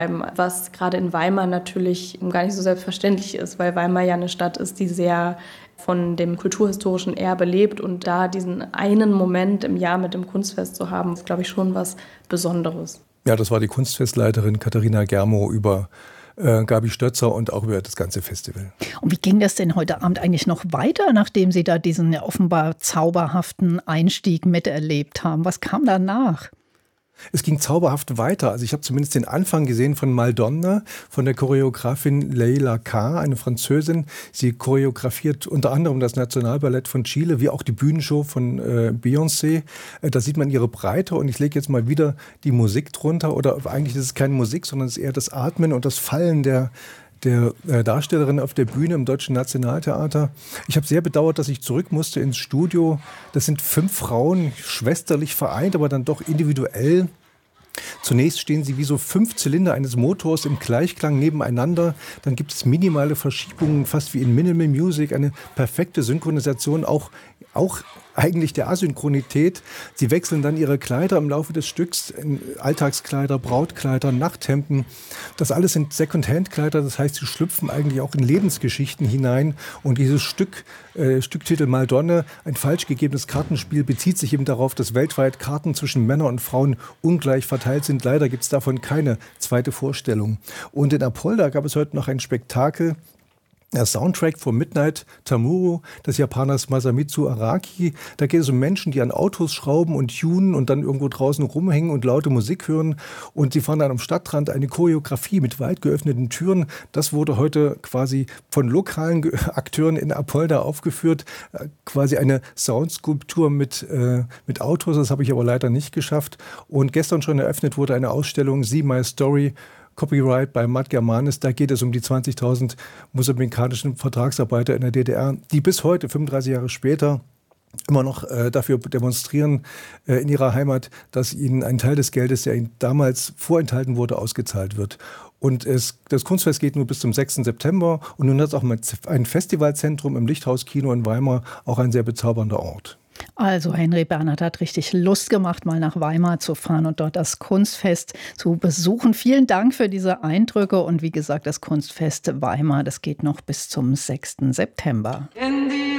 Was gerade in Weimar natürlich gar nicht so selbstverständlich ist, weil Weimar ja eine Stadt ist, die sehr von dem kulturhistorischen Erbe lebt. Und da diesen einen Moment im Jahr mit dem Kunstfest zu haben, ist, glaube ich, schon was Besonderes. Ja, das war die Kunstfestleiterin Katharina Germo über Gabi Stötzer und auch über das ganze Festival. Und wie ging das denn heute Abend eigentlich noch weiter, nachdem Sie da diesen offenbar zauberhaften Einstieg miterlebt haben? Was kam danach? Es ging zauberhaft weiter. Also ich habe zumindest den Anfang gesehen von Madonna, von der Choreografin Leila K., eine Französin. Sie choreografiert unter anderem das Nationalballett von Chile, wie auch die Bühnenshow von Beyoncé. Da sieht man ihre Breite und ich lege jetzt mal wieder die Musik drunter. Oder eigentlich ist es keine Musik, sondern es ist eher das Atmen und das Fallen der Darstellerin auf der Bühne im Deutschen Nationaltheater. Ich habe sehr bedauert, dass ich zurück musste ins Studio. Das sind 5 Frauen, schwesterlich vereint, aber dann doch individuell. Zunächst stehen sie wie so 5 Zylinder eines Motors im Gleichklang nebeneinander. Dann gibt es minimale Verschiebungen, fast wie in Minimal Music, eine perfekte Synchronisation, auch eigentlich der Asynchronität. Sie wechseln dann ihre Kleider im Laufe des Stücks, in Alltagskleider, Brautkleider, Nachthemden. Das alles sind Second-Hand-Kleider, das heißt, sie schlüpfen eigentlich auch in Lebensgeschichten hinein. Und dieses Stücktitel Madonna, ein falsch gegebenes Kartenspiel, bezieht sich eben darauf, dass weltweit Karten zwischen Männern und Frauen ungleich verteilt sind. Leider gibt es davon keine zweite Vorstellung. Und in Apolda gab es heute noch ein Spektakel. Der Soundtrack von Midnight Tamuro des Japaners Masamitsu Araki. Da geht es um Menschen, die an Autos schrauben und tunen und dann irgendwo draußen rumhängen und laute Musik hören. Und sie fahren dann am Stadtrand eine Choreografie mit weit geöffneten Türen. Das wurde heute quasi von lokalen Akteuren in Apolda aufgeführt. Quasi eine Soundskulptur mit Autos. Das habe ich aber leider nicht geschafft. Und gestern schon eröffnet wurde eine Ausstellung See My Story, Copyright bei Matt Germanis. Da geht es um die 20.000 mosambikanischen Vertragsarbeiter in der DDR, die bis heute, 35 Jahre später, immer noch dafür demonstrieren in ihrer Heimat, dass ihnen ein Teil des Geldes, der ihnen damals vorenthalten wurde, ausgezahlt wird. Und das Kunstfest geht nur bis zum 6. September. Und nun hat es auch ein Festivalzentrum im Lichthauskino in Weimar, auch ein sehr bezaubernder Ort. Also Henry Bernhard hat richtig Lust gemacht, mal nach Weimar zu fahren und dort das Kunstfest zu besuchen. Vielen Dank für diese Eindrücke und wie gesagt, das Kunstfest Weimar, das geht noch bis zum 6. September.